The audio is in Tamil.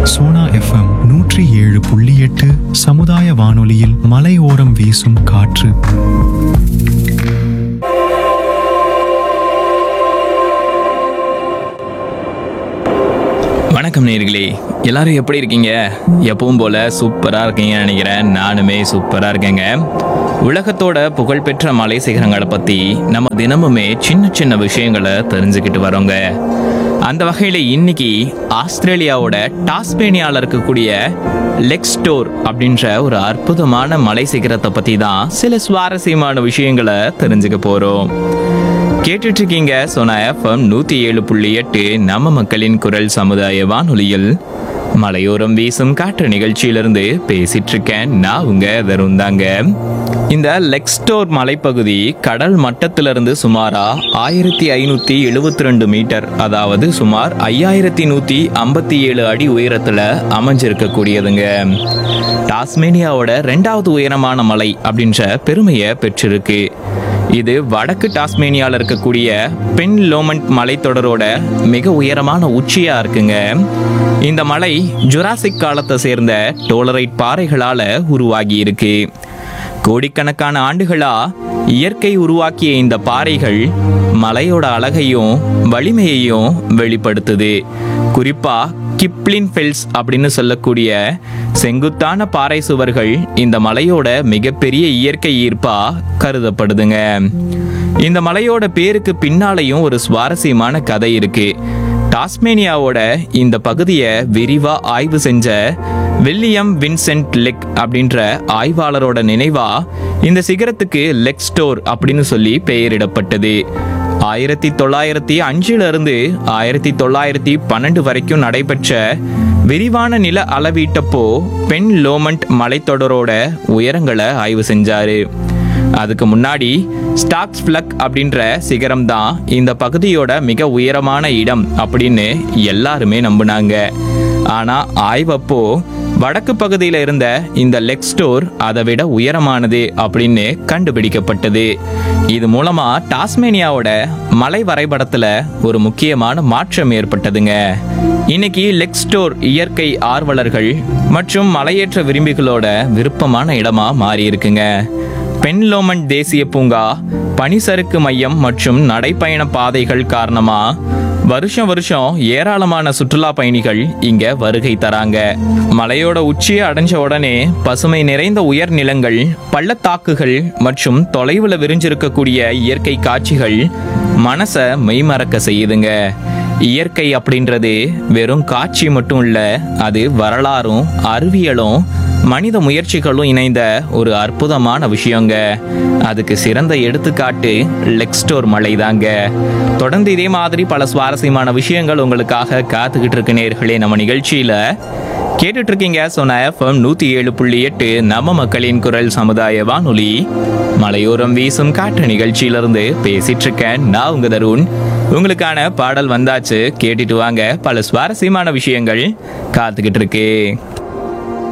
சோனா எஃப்எம் 107.8 சமுதாய வானொலியில் மலையோரம் வீசும் காற்று. வணக்கம் நேயர்களே, எல்லாரும் எப்படி இருக்கீங்க? எப்பவும் போல சூப்பரா இருக்கீங்கன்னு நினைக்கிறேன். நானுமே சூப்பரா இருக்கேங்க. உலகத்தோட புகழ்பெற்ற மலை சிகரங்களை பத்தி நம்ம தினமுமே சின்ன சின்ன விஷயங்களை தெரிஞ்சுக்கிட்டு வரோங்க. அந்த வகையில இன்னைக்கு ஆஸ்திரேலியாவோட டாஸ்மேனியால இருக்கக்கூடிய லெக்ஸ்டோர் அப்படின்ற ஒரு அற்புதமான மலை சிகரத்தை பத்தி தான் சில சுவாரஸ்யமான விஷயங்களை தெரிஞ்சுக்க போறோம். கேட்டுட்டு இருக்கீங்க சோனா எஃப்எம் 107.8 நம்ம மக்களின் குரல் சமுதாய வானொலியில் மலையோரம் வீசும் காற்று நிகழ்ச்சியிலிருந்து பேசிட்டு இருக்கேன். நான் உங்க தருந்தாங்க. இந்த லெக்ஸ்டோர் மலைப்பகுதி கடல் மட்டத்திலிருந்து சுமாரா 1572 மீட்டர், அதாவது சுமார் 5157 அடி உயரத்துல அமைஞ்சிருக்கக்கூடியதுங்க. டாஸ்மேனியாவோட 2வது உயரமான மலை அப்படின்ற பெருமையை பெற்றிருக்கு. இது வடக்கு டாஸ்மேனியாவில் இருக்கக்கூடிய பென் லோமண்ட் மலைத்தொடரோட மிக உயரமான உச்சியா இருக்குங்க. இந்த மலை ஜுராசிக் காலத்தை சேர்ந்த டோலரைட் பாறைகளால உருவாகி இருக்கு. கோடிக்கணக்கான ஆண்டுகளா இயற்கை உருவாக்கிய இந்த பாறைகள் மலையோட அழகையும் வலிமையையும் வெளிப்படுத்துது. குறிப்பா கிப்ளின் ஃபெல்ஸ் அப்படின்னு சொல்லக்கூடிய செங்குத்தான பாறை சுவர்கள் இந்த மலையோட மிகப்பெரிய இயற்கை ஈர்ப்பா கருதப்படுதுங்க. இந்த மலையோட பேருக்கு பின்னாலையும் ஒரு சுவாரஸ்யமான கதை இருக்கு. டாஸ்மேனியாவோட இந்த பகுதியை விரிவா ஆய்வு செஞ்ச வில்லியம் வின்சென்ட் லெக் அப்படின்ற ஆய்வாளரோட நினைவா இந்த சிகரத்துக்கு லெக்ஸ்டோர் அப்படின்னு சொல்லி பெயரிடப்பட்டது. 1905 இருந்து 1912 வரைக்கும் நடைபெற்ற விரிவான நில அளவீட்டப்போ பென் லோமண்ட் மலைத்தொடரோட உயரங்களை ஆய்வு செஞ்சாரு. அதுக்கு முன்னாடி ஸ்டாக்ஸ் ஃபிளக் அப்படின்ற சிகரம் தான் இந்த பகுதியோட மிக உயரமான இடம் அப்படின்னு எல்லாருமே நம்பினாங்க. ஆனா ஆய்வப்போ வடக்கு பகுதியில இருந்த இந்த லெக்ஸ்டோர் அதை விட உயரமானது அப்படின்னு கண்டுபிடிக்கப்பட்டது. இது மூலமா டாஸ்மேனியாவோட மலை வரைபடத்துல ஒரு முக்கியமான மாற்றம் ஏற்பட்டதுங்க. இன்னைக்கு லெக்ஸ்டோர் இயற்கை ஆர்வலர்கள் மற்றும் மலையேற்ற விரும்பிகளோட விருப்பமான இடமா மாறி இருக்குங்க. பென் லோமண்ட் தேசிய பூங்கா, பனிசறுக்கு மையம் மற்றும் நடைப்பயண பாதைகள் காரணமா வருஷம் ஏராளமான சுற்றுலா பயணிகள் இங்க வருகை தராங்க. மலையோட உச்சியை அடைஞ்ச உடனே பசுமை நிறைந்த உயர் நிலங்கள், பள்ளத்தாக்குகள் மற்றும் தொலைவுல விரிஞ்சிருக்கக்கூடிய இயற்கை காட்சிகள் மனசை மெய்மறக்க செய்யுதுங்க. இயற்கை அப்படின்றது வெறும் காட்சி மட்டும் இல்ல, அது வரலாறும் அறிவியலும் மனித முயற்சிகளும் இணைந்த ஒரு அற்புதமான விஷயங்க. அதுக்கு சிறந்த எடுத்துக்காட்டு லெக்ஸ்டோர் மலை தாங்க. தொடர்ந்து இதே மாதிரி பல சுவாரஸ்யமான விஷயங்கள் உங்களுக்காக காத்துக்கிட்டு இருக்கு நேயர்களே. நம்ம நிகழ்ச்சியில கேட்டுட்டு இருக்கீங்க சோனா எஃப்எம் 107.8 நம்ம மக்களின் குரல் சமுதாய வானொலி மலையோரம் வீசும் காற்று நிகழ்ச்சியிலிருந்து பேசிட்டு இருக்கேன். நான் உங்க தருண். உங்களுக்கான பாடல் வந்தாச்சு, கேட்டுட்டு வாங்க. பல சுவாரஸ்யமான விஷயங்கள் காத்துக்கிட்டு இருக்கு.